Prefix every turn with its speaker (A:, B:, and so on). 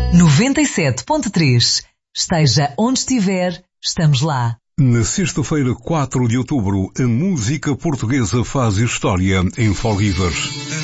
A: 97.3. Esteja onde estiver, estamos lá.
B: Na sexta-feira, 4 de outubro, a música portuguesa faz história em Fall Rivers.